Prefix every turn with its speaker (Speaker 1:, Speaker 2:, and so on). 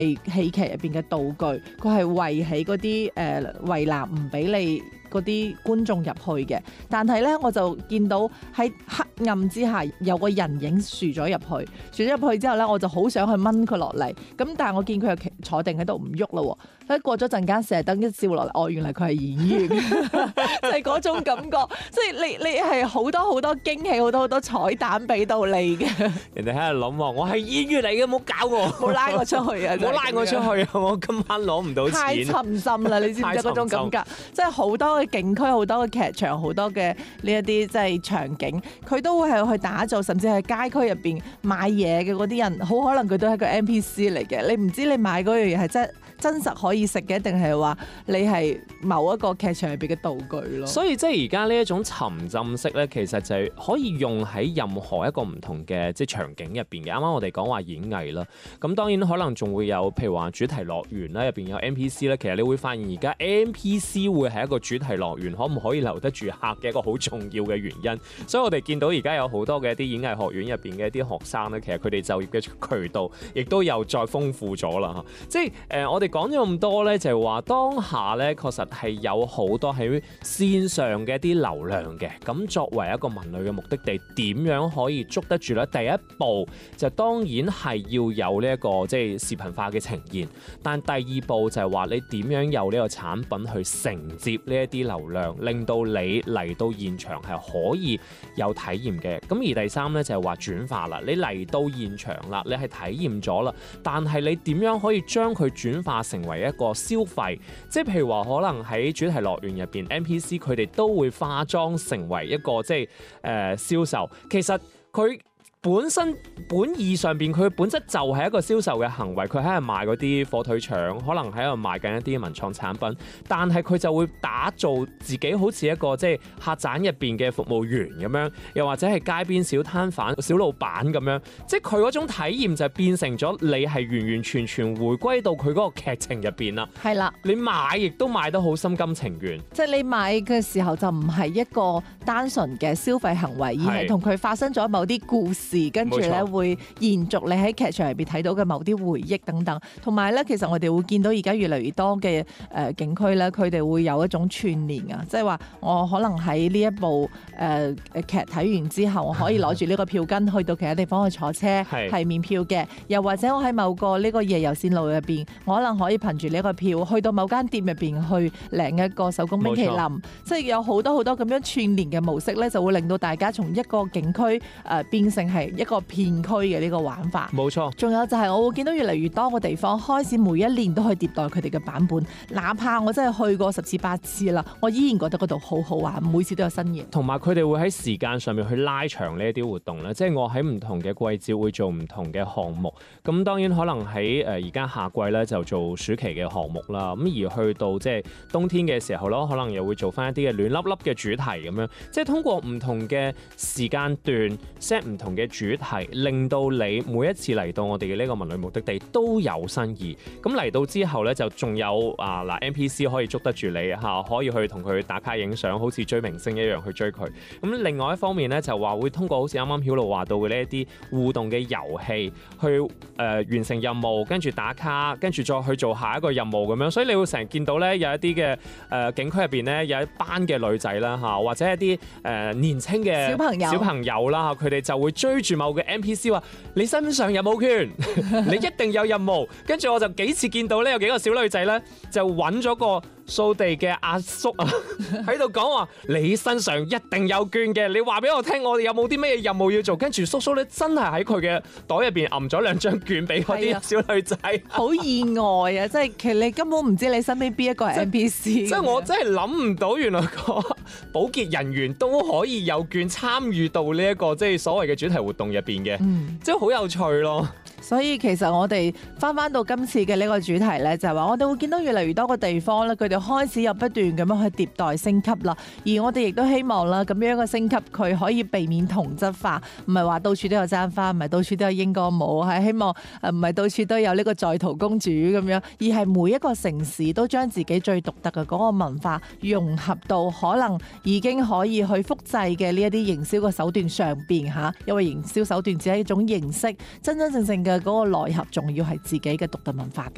Speaker 1: 戲劇入邊嘅道具，佢係圍起嗰啲圍欄唔俾你嗰啲觀眾入去嘅。但係咧，我就見到喺黑暗之下有個人影豎咗入去，豎咗入去之後咧，我就好想去掹佢落嚟。咁但係我見佢又坐定喺度唔喐啦喎。喺過咗陣間，射燈一照落嚟，原來佢係演員，就係嗰種感覺。即係你係好多好多驚喜，好多好多彩蛋俾到你嘅。
Speaker 2: 人哋喺度諗喎，我係演員嚟嘅，冇搞我，
Speaker 1: 冇拉我出去啊！
Speaker 2: 冇拉我出去啊！我今晚攞唔到錢。
Speaker 1: 太沉浸啦！你知唔知嗰種感覺？即係好多嘅景區、好多嘅劇場、好多嘅呢一啲即係場景，佢都會係去打造，甚至係街區入邊買嘢嘅嗰啲人，好可能佢都係個 NPC 嚟嘅。你唔知你買嗰樣嘢係真實可以食嘅，定係話你係某一個劇場入邊嘅道具咯。
Speaker 2: 所以即係而家呢一種沉浸式咧，其實就係可以用喺任何一個唔同嘅即係場景入邊嘅。啱啱我哋講話演藝啦，咁當然可能仲會有譬如話主題樂園啦，入邊有 NPC 啦。其實你會發現而家 NPC 會係一個主題樂園可唔可以留得住客嘅一個好重要嘅原因。所以我哋見到而家有好多嘅一啲演藝學院入邊嘅一啲學生咧，其實佢哋就業嘅渠道亦都又再豐富咗啦。即係我哋講咗咁多咧，就係話當下咧確實係有好多喺線上嘅一啲流量嘅。咁作為一個文旅嘅目的地，點樣可以捉得住咧？第一步就當然係要有呢一個即係視頻化嘅呈現，但第二步就係話你點樣有呢個產品去承接呢一啲流量，令到你嚟到現場係可以有體驗嘅。咁而第三咧就係話轉化啦，你嚟到現場啦，你係體驗咗啦，但係你點樣可以將佢轉化成為一個消費？即係譬如話可能喺主題樂園入邊 NPC 佢哋都會化妝成為一個即係銷售，其實佢本意上邊佢本質就係一個銷售嘅行為，佢喺度賣嗰啲火腿腸，可能喺度賣緊一啲文創產品，但係佢就會打造自己好似一個即係客棧入邊嘅服務員咁樣，又或者係街邊小攤販、小老闆咁樣，即係佢嗰種體驗就變成咗你係完完全全回歸到佢嗰個劇情入邊啦。
Speaker 1: 係啦，
Speaker 2: 你買亦都買得好心甘情願，
Speaker 1: 即係你買嘅時候就唔係一個單純嘅消費行為，而係同佢發生咗某啲故事。跟住咧會延續你喺劇場入邊睇到嘅某啲回憶等等，同埋咧其實我哋會見到而家越嚟越多嘅景區咧，佢哋會有一種串連啊，即係話我可能喺呢一部劇睇完之後，我可以攞住呢個票根去到其他地方去坐車，係免票嘅。又或者我喺某個呢個夜遊線路入邊，我可能可以憑住呢個票去到某間店入邊去領一個手工冰淇淋，即係有好多好多咁樣串連嘅模式咧，就會令到大家從一個景區變成係一個片區嘅呢個玩法。
Speaker 2: 冇錯，仲
Speaker 1: 有就係我會見到越嚟越多個地方開始每一年都去迭代佢哋嘅版本，哪怕我真係去過10次8次啦，我依然覺得嗰度好好玩，每次都有新嘢。
Speaker 2: 同埋佢哋會喺時間上面去拉長呢一啲活動咧，即係我喺唔同嘅季節會做唔同嘅項目。咁當然可能喺而家夏季咧就做暑期嘅項目啦。咁而去到即係冬天嘅時候咯，可能又會做翻一啲嘅暖粒粒嘅主題咁樣，即係通過唔同嘅時間段 set 唔同嘅主題，令到你每一次嚟到我哋嘅呢個文旅目的地都有新意。咁嚟到之後咧，就仲有NPC 可以捉得住你嚇，可以去同佢打卡影相，好似追明星一樣去追佢。咁另外一方面咧，就話會通過好似啱啱曉露話到嘅呢一啲互動嘅遊戲，去完成任務，跟住打卡，跟住再去做下一個任務咁樣。所以你會成日見到咧有一啲嘅景區入邊咧有一班嘅女仔啦嚇，或者一啲年青嘅小朋友啦嚇，佢哋就會追住某個 NPC 話：你身上有冇券？你一定有任務。跟住我就幾次見到咧有幾個小女仔咧就揾咗個掃地嘅阿叔啊，喺度講話你身上一定有券嘅，你話俾我聽，我哋有冇啲咩任務要做？跟住叔叔咧真係喺佢嘅袋入邊揞咗2張券俾嗰啲小女仔，
Speaker 1: 好意外啊！即係其實你根本唔知你身邊邊一個係 NPC，
Speaker 2: 即係我真係諗唔到，原來個保潔人員都可以有券參與到呢一個即係所謂嘅主題活動入邊嘅，即係好有趣咯。
Speaker 1: 所以其實我哋翻到今次嘅呢個主題咧，就係話我哋會見到越嚟越多個地方咧，佢哋開始有不斷咁樣去迭代升級啦。而我哋亦都希望啦，咁樣一個升級佢可以避免同質化，唔係話到處都有簪花，唔係到處都有鷹歌舞，係希望唔係到處都有呢個在逃公主咁樣，而係每一個城市都將自己最獨特嘅嗰個文化融合到可能已經可以去複製嘅呢一啲營銷嘅手段上邊嚇，因為營銷手段只係一種形式，真真正正嘅嗰個內核仲要係自己嘅獨特文化嘅。